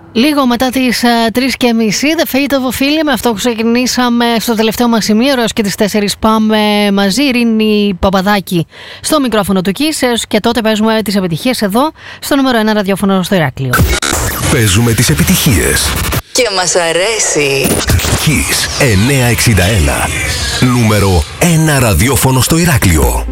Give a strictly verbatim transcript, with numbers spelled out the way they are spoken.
Λίγο μετά τις τρεις και μισή, The Fate of Ophelia, με αυτό που ξεκινήσαμε στο τελευταίο μας σημείο, έως και τις τέσσερις πάμε μαζί, Ειρήνη Παπαδάκη στο μικρόφωνο του Kiss, έως και τότε παίζουμε τις επιτυχίες εδώ, στο νούμερο ένα ραδιόφωνο στο Ηράκλειο. Παίζουμε τις επιτυχίες. Και μας αρέσει. Kiss εννιακόσια εξήντα ένα, νούμερο ένα ραδιόφωνο στο Ηράκλειο.